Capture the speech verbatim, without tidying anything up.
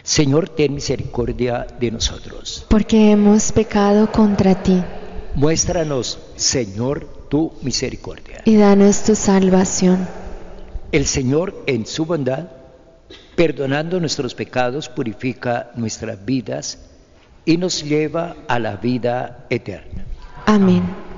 Señor, ten misericordia de nosotros. Porque hemos pecado contra ti. Muéstranos, Señor, tu misericordia. Y danos tu salvación. El Señor, en su bondad, perdonando nuestros pecados, purifica nuestras vidas y nos lleva a la vida eterna. Amén.